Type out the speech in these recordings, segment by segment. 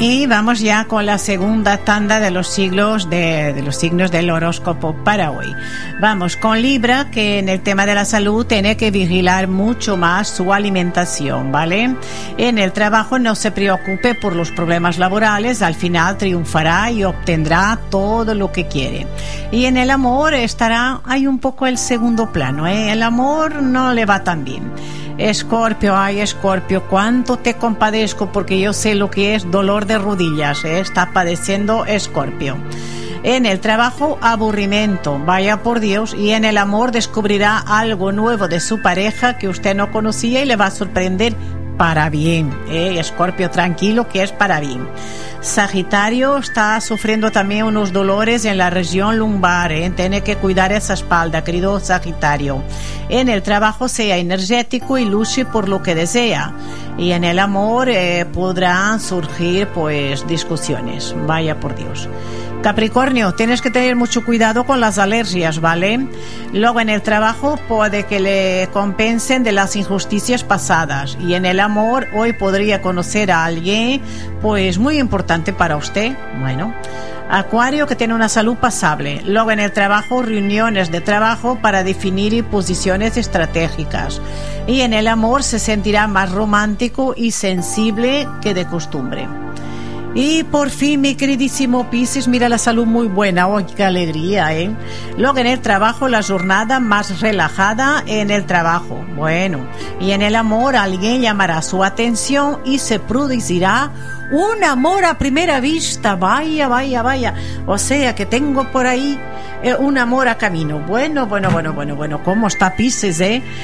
Y vamos ya con la segunda tanda de los signos del horóscopo para hoy. Vamos con Libra, que en el tema de la salud tiene que vigilar mucho más su alimentación, ¿vale? En el trabajo no se preocupe por los problemas laborales, al final triunfará y obtendrá todo lo que quiere. Y en el amor hay un poco el segundo plano, ¿eh? El amor no le va tan bien. Escorpio, ay Escorpio, cuánto te compadezco porque yo sé lo que es dolor de rodillas, está padeciendo Escorpio. En el trabajo, aburrimiento, vaya por Dios, y en el amor descubrirá algo nuevo de su pareja que usted no conocía y le va a sorprender para bien, Escorpio, tranquilo que es para bien. Sagitario está sufriendo también unos dolores en la región lumbar, tiene que cuidar esa espalda, querido Sagitario. En el trabajo sea energético y luche por lo que desea, y en el amor podrán surgir pues discusiones, vaya por Dios. Capricornio, tienes que tener mucho cuidado con las alergias, ¿vale? Luego en el trabajo puede que le compensen de las injusticias pasadas, y en el amor hoy podría conocer a alguien pues muy importante para usted. Bueno, Acuario, que tiene una salud pasable. Luego en el trabajo, reuniones de trabajo para definir posiciones estratégicas, y en el amor se sentirá más romántico y sensible que de costumbre. Y por fin, mi queridísimo Piscis, mira la salud muy buena, ¡oh, qué alegría! Luego en el trabajo, la jornada más relajada en el trabajo. Bueno, y en el amor, alguien llamará su atención y se producirá un amor a primera vista. Vaya, vaya, vaya. O sea que tengo por ahí un amor a camino. Bueno, ¿cómo está Piscis,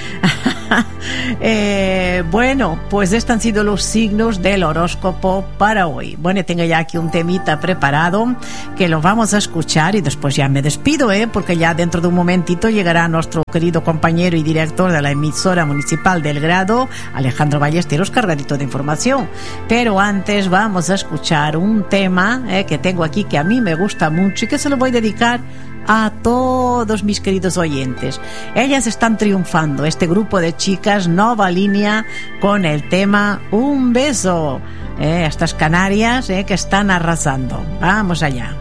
bueno, pues estos han sido los signos del horóscopo para hoy. Bueno, tengo ya aquí un temita preparado que lo vamos a escuchar y después ya me despido, porque ya dentro de un momentito llegará nuestro querido compañero y director de la emisora municipal del Grado, Alejandro Ballesteros, cargadito de información. Pero antes vamos a escuchar un tema que tengo aquí que a mí me gusta mucho y que se lo voy a dedicar a todos mis queridos oyentes. Ellas están triunfando, este grupo de chicas Nova Línea, con el tema Un Beso. Estas canarias que están arrasando. Vamos allá.